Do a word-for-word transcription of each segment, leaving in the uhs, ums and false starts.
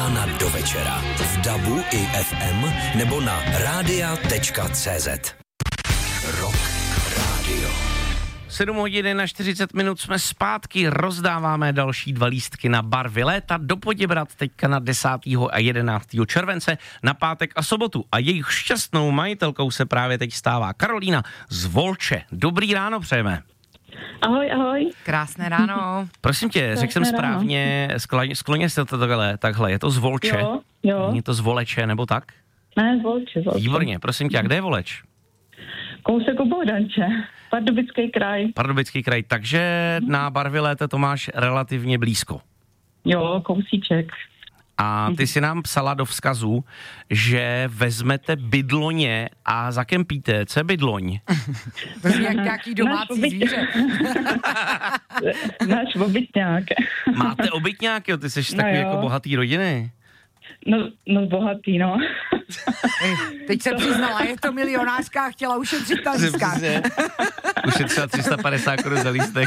Na do večera v dabu i ef em nebo na rádia tečka cé zet. Rock Radio. sedm hodin na čtyřicet minut jsme zpátky, rozdáváme další dva lístky na barvy léta do Poděbrad teďka na desátého a jedenáctého července na pátek a sobotu. A jejich šťastnou majitelkou se právě teď stává Karolína z Volče. Dobrý ráno přejeme. Ahoj, ahoj. Krásné ráno. Prosím tě, řekl jsem správně, skloně, skloně se to takhle, takhle, je to z Volče? Jo, jo. Není to z Voleče, nebo tak? Ne, z Volče, z Volče. Výborně, prosím tě, a kde je Voleč? Kousek u Bohdanče, Pardubický kraj. Pardubický kraj, takže na barvy léta to máš relativně blízko. Jo, kousíček. A ty si nám psala do vzkazu, že vezmete bydloně a zakempíte. Co je bydloň? To je jak nějaký domácí zvíře. Náš obytňák. Máte obytňák, jo? Ty jsi No takový jo. jako bohatý rodiny. No, no bohatý, no. Teď se přiznala, je to milionářka a chtěla ušetřit na lístkách. Ušetřila tři sta padesát korun za lístek.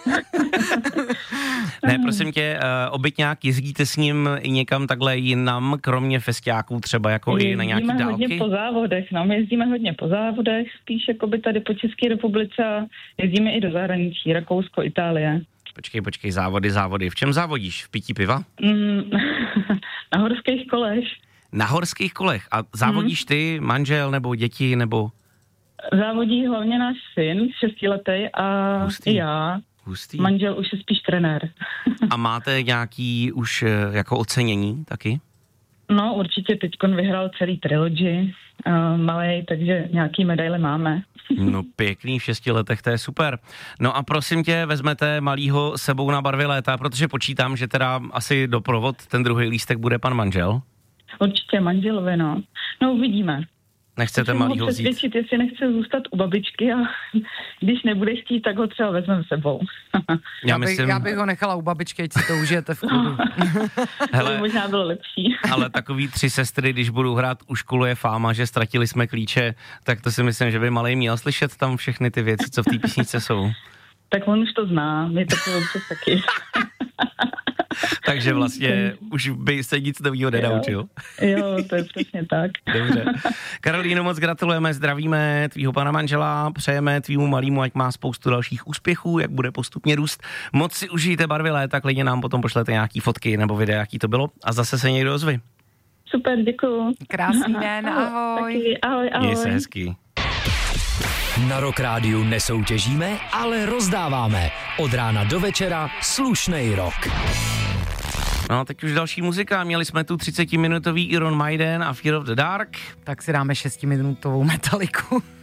Ne, prosím tě, uh, obytňák, jezdíte s ním i někam takhle jinam, kromě festiáků třeba jako i na nějaký Jezdíme dálky? hodně po závodech, no, my jezdíme hodně po závodech, spíš jako by tady po České republice a jezdíme i do zahraničí, Rakousko, Itálie. Počkej, počkej, závody, závody. V čem závodíš? V pití piva? Mm, na horských kolech. Na horských kolech. A závodíš ty, manžel, nebo děti, nebo... Závodí hlavně náš syn, šestiletý, a Hustý. i já. Hustý. Manžel už je spíš trenér. A máte nějaký už eh, jako ocenění taky? No, určitě teďkon vyhrál celý trilogy, uh, malej, takže nějaký medaile máme. No pěkný, v šesti letech, to je super. No a prosím tě, vezmete malýho sebou na barvy léta, protože počítám, že teda asi doprovod ten druhý lístek bude pan manžel. Určitě manželovi, no. No, uvidíme. Nechcete Musím ho malýho vzít? přesvědčit, jestli nechce zůstat u babičky a když nebude chtít, tak ho třeba vezmeme sebou. Já, Já, bych, myslím, já bych ho nechala u babičky, ať si to užijete v klidu. To by hele, možná bylo lepší. ale takový tři sestry, když budou hrát U školu je fáma, že ztratili jsme klíče, tak to si myslím, že by malej měl slyšet tam všechny ty věci, co v té písničce jsou. Tak on už to zná, my to občas taky. Takže vlastně už by se nic novýho nenaučil. Jo, to je přesně tak. Dobře. Karolíno, moc gratulujeme, zdravíme tvýho pana manžela, přejeme tvýmu malýmu, ať má spoustu dalších úspěchů, jak bude postupně růst. Moc si užijte barvy léta, klidně nám potom pošlete nějaký fotky nebo videa, jaký to bylo a zase se někdo ozvi. Super, děkuju. Krásný den, ahoj. Taky, ahoj, ahoj. Měj se hezky. Na Rock Rádiu nesoutěžíme, ale rozdáváme. Od rána do večera slušnej rock. No, teď už další muzika. Měli jsme tu třicetiminutový Iron Maiden a Fear of the Dark. Tak si dáme šestiminutovou metaliku.